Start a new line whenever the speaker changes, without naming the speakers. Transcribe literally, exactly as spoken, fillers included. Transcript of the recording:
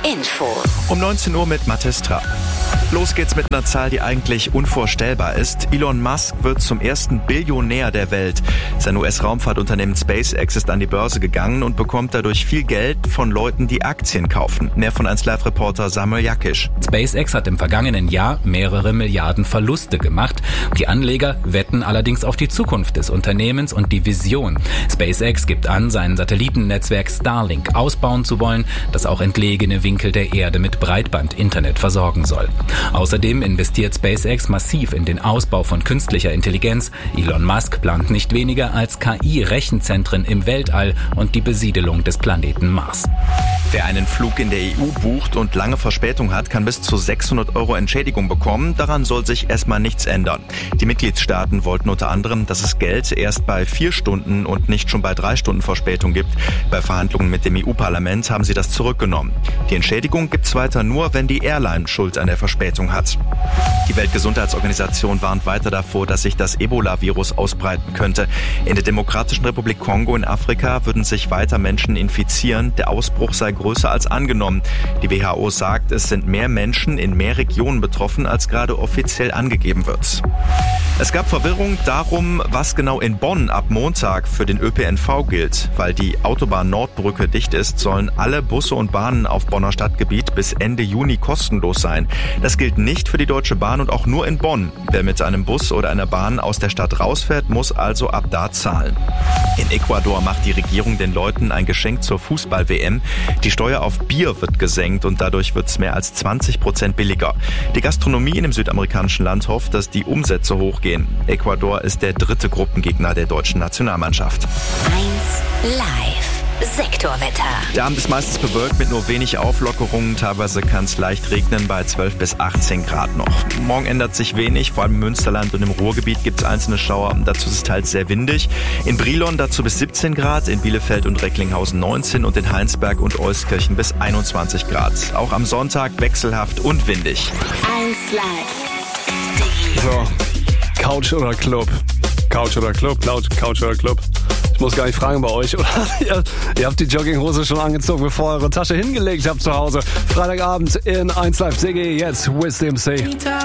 Infos.
Um neunzehn Uhr mit Mathis Trapp. Los geht's mit einer Zahl, die eigentlich unvorstellbar ist. Elon Musk wird zum ersten Billionär der Welt. Sein U S-Raumfahrtunternehmen SpaceX ist an die Börse gegangen und bekommt dadurch viel Geld von Leuten, die Aktien kaufen. Mehr von eins Live-Reporter Samuel Jakisch.
SpaceX hat im vergangenen Jahr mehrere Milliarden Verluste gemacht. Die Anleger wetten allerdings auf die Zukunft des Unternehmens und die Vision. SpaceX gibt an, sein Satellitennetzwerk Starlink ausbauen zu wollen, das auch entlegene Winkel der Erde mit Breitband-Internet versorgen soll. Außerdem investiert SpaceX massiv in den Ausbau von künstlicher Intelligenz. Elon Musk plant nicht weniger als K I-Rechenzentren im Weltall und die Besiedelung des Planeten Mars.
Wer einen Flug in der E U bucht und lange Verspätung hat, kann bis zu sechshundert Euro Entschädigung bekommen. Daran soll sich erstmal nichts ändern. Die Mitgliedstaaten wollten unter anderem, dass es Geld erst bei vier Stunden und nicht schon bei drei Stunden Verspätung gibt. Bei Verhandlungen mit dem E U-Parlament haben sie das zurückgenommen. Die Entschädigung gibt's weiter nur, wenn die Airline Schuld an der Verspätung hat. Die Weltgesundheitsorganisation warnt weiter davor, dass sich das Ebola-Virus ausbreiten könnte. In der Demokratischen Republik Kongo in Afrika würden sich weiter Menschen infizieren. Der Ausbruch sei größer als angenommen. Die W H O sagt, es sind mehr Menschen in mehr Regionen betroffen, als gerade offiziell angegeben wird. Es gab Verwirrung darum, was genau in Bonn ab Montag für den Ö P N V gilt. Weil die Autobahn-Nordbrücke dicht ist, sollen alle Busse und Bahnen auf Bonner Stadtgebiet bis Ende Juni kostenlos sein. Das gilt nicht für die Deutsche Bahn und auch nur in Bonn. Wer mit einem Bus oder einer Bahn aus der Stadt rausfährt, muss also ab da zahlen. In Ecuador macht die Regierung den Leuten ein Geschenk zur Fußball-W M. Die Steuer auf Bier wird gesenkt und dadurch wird es mehr als zwanzig Prozent billiger. Die Gastronomie in dem südamerikanischen Land hofft, dass die Umsätze hochgehen. Ecuador ist der dritte Gruppengegner der deutschen Nationalmannschaft.
eins Live. Sektorwetter.
Der Abend ist meistens bewölkt mit nur wenig Auflockerungen. Teilweise kann es leicht regnen bei zwölf bis achtzehn Grad noch. Morgen ändert sich wenig, vor allem im Münsterland und im Ruhrgebiet gibt es einzelne Schauer. Dazu ist es teils sehr windig. In Brilon dazu bis siebzehn Grad, in Bielefeld und Recklinghausen neunzehn und in Heinsberg und Euskirchen bis einundzwanzig Grad. Auch am Sonntag wechselhaft und windig.
eins Live.
So, Couch oder Club? Couch oder Club? Couch, Couch oder Club? Ich muss gar nicht fragen bei euch, oder? ihr, ihr habt die Jogginghose schon angezogen, bevor ihr eure Tasche hingelegt habt zu Hause. Freitagabend in eins Live C G, jetzt Wisdom C.